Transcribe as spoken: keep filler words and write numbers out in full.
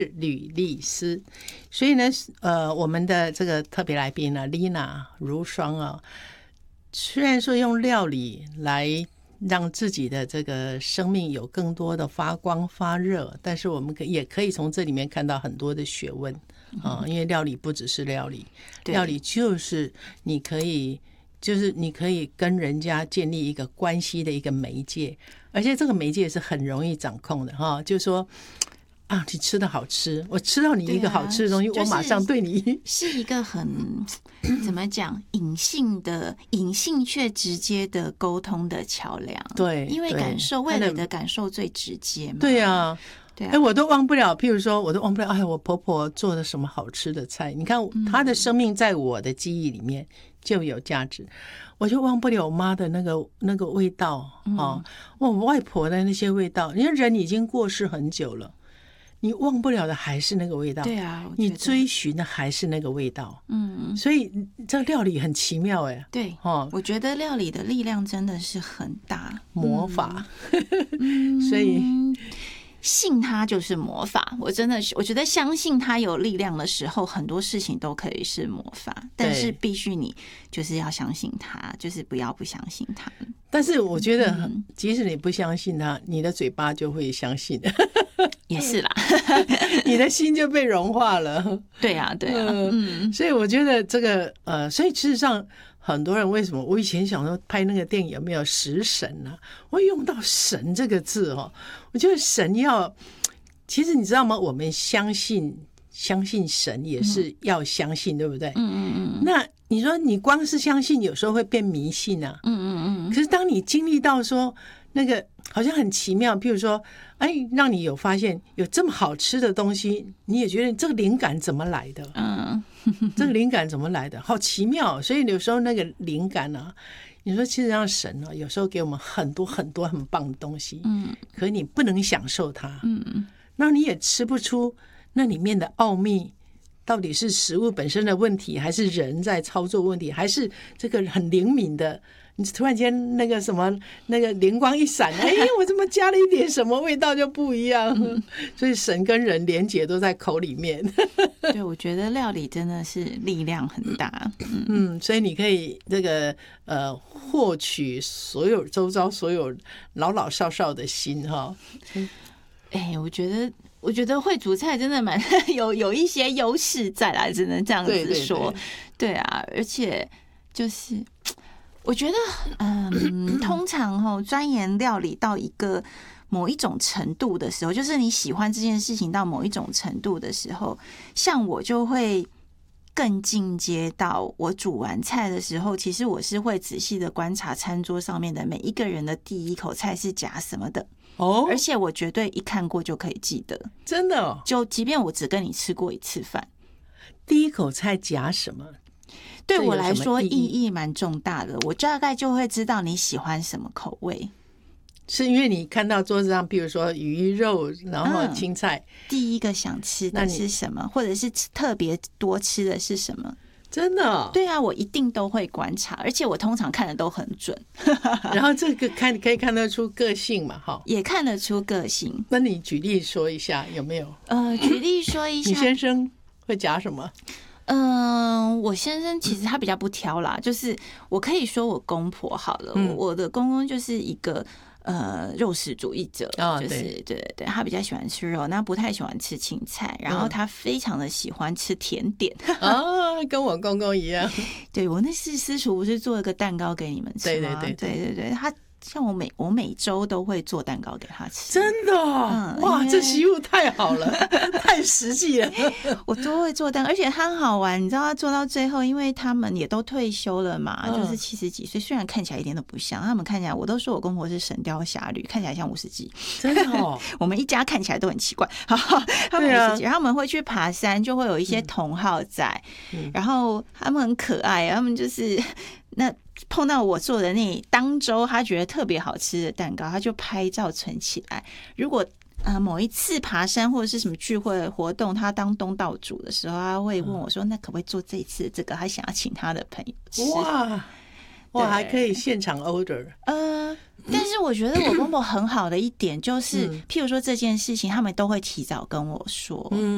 吕丽丝。所以呢，呃，我们的这个特别来宾呢，Lina 如霜啊，虽然说用料理来让自己的这个生命有更多的发光发热，但是我们可也可以从这里面看到很多的学问啊、呃，因为料理不只是料理，料理就是你可以。就是你可以跟人家建立一个关系的一个媒介，而且这个媒介是很容易掌控的哈。就是说啊，你吃的好吃，我吃到你一个好吃的东西，啊就是、我马上对你是一个很怎么讲隐性的、隐性却直接的沟通的桥梁。 对， 因为感受味蕾的感受最直接嘛。 对啊。 对啊， 哎，我都忘不了。譬如说，我都忘不了，哎，我婆婆做的什么好吃的菜？你看，她的生命在我的记忆里面就有价值，我就忘不了我妈的那个那个味道啊，我外婆的那些味道。你看，人已经过世很久了，你忘不了的还是那个味道。 对啊， 你追寻的还是那个味道。 嗯， 所以这料理很奇妙哎。 对，哦，我觉得料理的力量真的是很大， 魔法。 嗯、 所以。 信他就是魔法，我真的是，我觉得相信他有力量的时候，很多事情都可以是魔法，但是必须你就是要相信他，就是不要不相信他。 但是我觉得，即使你不相信他，你的嘴巴就会相信。 也是啦， 你的心就被融化了。 对啊，对啊，嗯， 所以我觉得这个呃，所以事实上。很多人为什么我以前想说拍那个电影有没有食神啊？我用到神这个字哦，我觉得神要，其实你知道吗？我们相信相信神也是要相信，嗯、对不对？嗯嗯嗯。那你说你光是相信，有时候会变迷信啊。嗯嗯嗯。可是当你经历到说那个好像很奇妙，譬如说，哎，让你有发现有这么好吃的东西，你也觉得这个灵感怎么来的？嗯。这个灵感怎么来的？好奇妙！所以有时候那个灵感啊，你说其实让神啊，有时候给我们很多很多很棒的东西，嗯，可你不能享受它，嗯，那你也吃不出那里面的奥秘，到底是食物本身的问题，还是人在操作问题，还是这个很灵敏的？你突然间那个什么那个灵光一闪，哎，我怎么加了一点什么味道就不一样？嗯、所以神跟人连结都在口里面。 对，我觉得料理真的是力量很大。 嗯，嗯所以你可以这个呃获取所有周遭所有老老少少的心哈。 哎，我觉得。我觉得会煮菜真的蛮有有一些优势在啦，只能这样子说。对, 对, 对, 对啊，而且就是我觉得，嗯，通常哦，钻研料理到一个某一种程度的时候，就是你喜欢这件事情到某一种程度的时候，像我就会更进阶到我煮完菜的时候，其实我是会仔细的观察餐桌上面的每一个人的第一口菜是夹什么的。哦，而且我绝对一看过就可以记得， 真的哦。 就即便我只跟你吃过一次饭， 第一口菜夹什么， 对我来说意义蛮重大的。我大概就会知道你喜欢什么口味， 是因为你看到桌子上，比如说鱼肉，然后青菜，嗯、 第一个想吃的是什么，或者是特别多吃的是什么。 真的、哦？ 对啊，我一定都会观察，而且我通常看的都很准。 然后这个看可以看得出个性嘛，哈， 也看得出个性。 那你举例说一下有没有？ 呃，举例说一下， 你先生会夹什么？ 嗯、呃，我先生其实他比较不挑啦，就是我可以说我公婆好了，嗯、我的公公就是一个。呃，肉食主义者， 哦、 就是对对对，他比较喜欢吃肉，那不太喜欢吃青菜，然后他非常的喜欢吃甜点， 啊，跟我公公一样。 对，我那次私厨不是做了个蛋糕给你们吃吗？对对对对对对，他。像我每我每周都会做蛋糕给他吃， 真的、哦嗯、哇，这媳妇太好了，太实际了。 我都会做蛋糕，而且他很好玩，你知道他做到最后，因为他们也都退休了嘛，嗯、就是七十几岁，虽然看起来一点都不像，他们看起来我都说我公婆是神雕侠侣，看起来像五十几， 真的哦。 我们一家看起来都很奇怪，他们五十几，他们会去爬山，就会有一些同好在，嗯、然后他们很可爱，他们就是那。碰到我做的那当周他觉得特别好吃的蛋糕，他就拍照存起来。如果呃某一次爬山或者是什么聚会活动，他当东道主的时候，他会问我说：“那可不可以做这一次这个？”他想要请他的朋友吃。 哇哇，还可以现场 order。 呃，但是我觉得我公婆很好的一点就是，嗯、譬如说这件事情，他们都会提早跟我说。嗯。